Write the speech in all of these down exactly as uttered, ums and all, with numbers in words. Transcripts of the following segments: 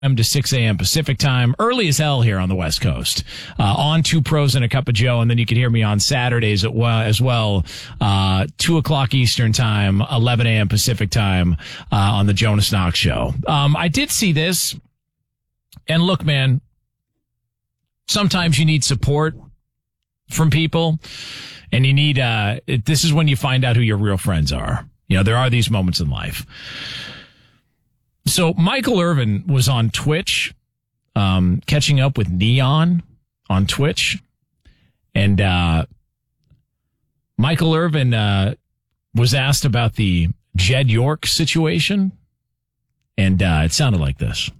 to six a.m. Pacific time, early as hell here on the West Coast, uh, on Two Pros and a Cup of Joe. And then you can hear me on Saturdays at well, as well, uh, two o'clock Eastern time, eleven a.m. Pacific time, uh, on the Jonas Knox Show. Um, I did see this, and look, man, sometimes you need support from people, and you need, uh, it, this is when you find out who your real friends are. You know, there are these moments in life. So Michael Irvin was on Twitch, um, catching up with Neon on Twitch. And, uh, Michael Irvin, uh, was asked about the Jed York situation. And, uh, it sounded like this.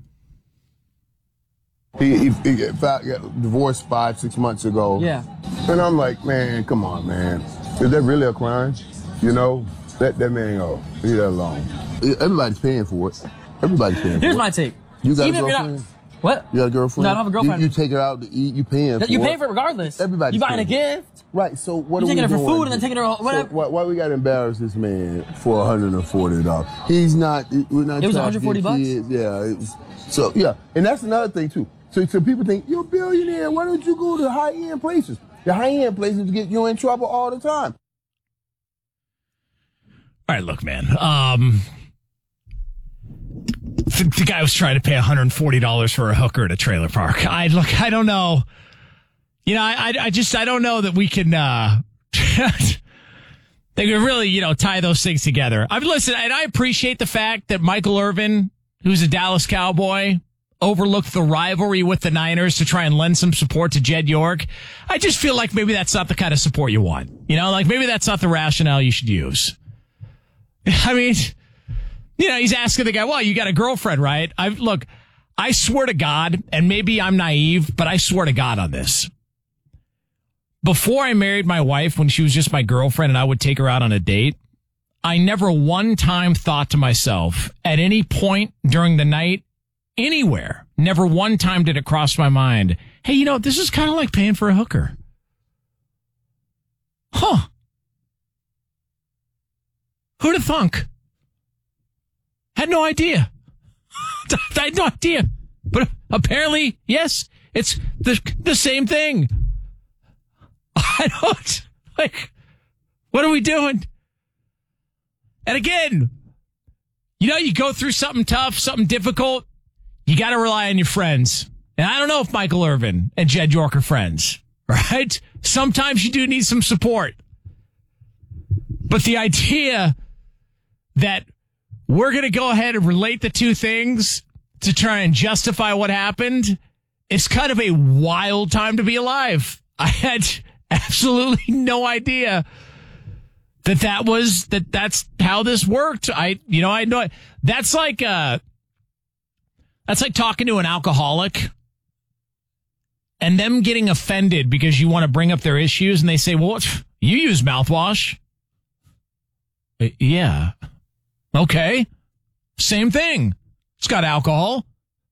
He, he, he got divorced five, six months ago. Yeah. And I'm like, man, come on, man. Is that really a crime? You know, let that man go. Leave that alone. Everybody's paying for it. Everybody's paying for it. Here's my take. You got Even a if you're girlfriend? not, what? You got a girlfriend? No, I don't have a girlfriend. You, you take her out to eat, you paying for it. You pay for it regardless. Everybody's You buying a paying. gift. Right, so what You are we taking her for doing? food and then taking her, whatever. So why, why we got to embarrass this man for one hundred forty dollars? He's not, we're not It was trying to one hundred forty get bucks? kids. Yeah, it was, so yeah, and that's another thing too. So, so people think, you're a billionaire, why don't you go to high-end places? The high-end places get you in trouble all the time. All right, look, man. Um, the, the guy was trying to pay one hundred forty dollars for a hooker at a trailer park. I look, I don't know. You know, I, I, I just, I don't know that we can, uh, they could really, you know, tie those things together. I've listened, and I appreciate the fact that Michael Irvin, who's a Dallas Cowboy, overlooked the rivalry with the Niners to try and lend some support to Jed York. I just feel like maybe that's not the kind of support you want. You know, like maybe that's not the rationale you should use. I mean, you know, he's asking the guy, well, you got a girlfriend, right? I look, I swear to God, and maybe I'm naive, but I swear to God on this. Before I married my wife, when she was just my girlfriend and I would take her out on a date, I never one time thought to myself at any point during the night, anywhere, never one time did it cross my mind, hey, you know, this is kind of like paying for a hooker. Huh. Who'd have thunk? Had no idea. I had no idea. But apparently, yes, it's the, the same thing. I don't, like, what are we doing? And again, you know, you go through something tough, something difficult, you got to rely on your friends. And I don't know if Michael Irvin and Jed York are friends, right? Sometimes you do need some support. But the idea that we're going to go ahead and relate the two things to try and justify what happened, it's kind of a wild time to be alive. I had absolutely no idea that that was, that that's how this worked. I, you know, I know that's like, uh, that's like talking to an alcoholic and them getting offended because you want to bring up their issues and they say, well, you use mouthwash. Uh, yeah. Okay. Same thing. It's got alcohol.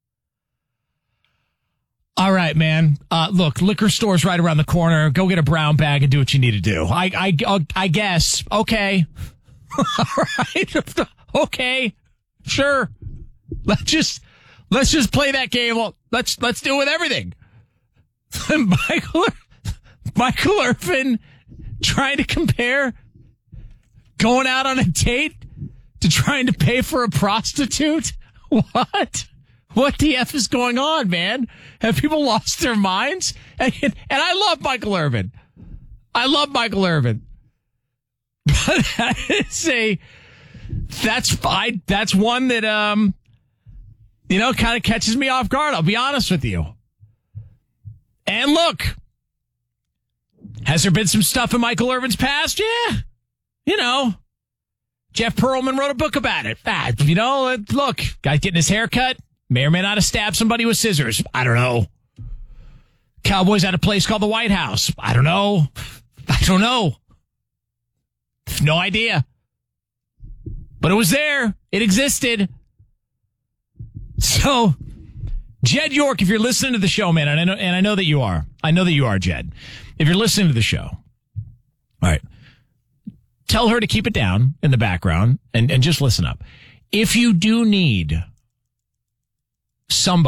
All right, man. Uh, look, liquor store's right around the corner. Go get a brown bag and do what you need to do. I, I, I guess. Okay. All right. Okay. Sure. Let's just, let's just play that game. Well, let's, let's do it with everything. Michael, Michael Irvin trying to compare going out on a date to trying to pay for a prostitute? What? What the F is going on, man? Have people lost their minds? And, and I love Michael Irvin. I love Michael Irvin. But that is a, that's fine. That's one that, um, you know, kind of catches me off guard. I'll be honest with you. And look, has there been some stuff in Michael Irvin's past? Yeah. You know, Jeff Pearlman wrote a book about it. Ah, you know, look, guy's getting his hair cut. May or may not have stabbed somebody with scissors. I don't know. Cowboys at a place called the White House. I don't know. I don't know. No idea. But it was there. It existed. So, Jed York, if you're listening to the show, man, and I know, and I know that you are. I know that you are, Jed. If you're listening to the show, all right, tell her to keep it down in the background and, and just listen up. If you do need somebody